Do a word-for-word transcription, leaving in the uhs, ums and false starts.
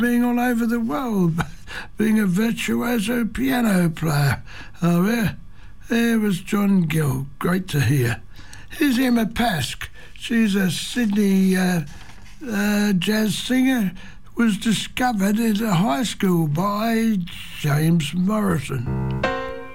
being all over the world, being a virtuoso piano player. Oh, yeah. There was John Gill. Great to hear. Here's Emma Pask. She's a Sydney uh, uh, jazz singer. Was discovered at a high school by James Morrison.